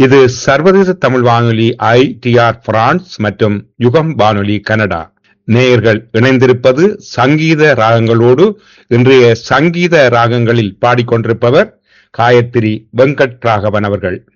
இது சர்வதேச தமிழ் வானொலி ITR பிரான்ஸ் மற்றும் யுகம் வானொலி கனடா. நேயர்கள் இணைந்திருப்பது சங்கீத ராகங்களோடு. இன்றைய சங்கீத ராகங்களில் பாடிக்கொண்டிருப்பவர் காயத்ரி வெங்கட் ராகவன் அவர்கள்.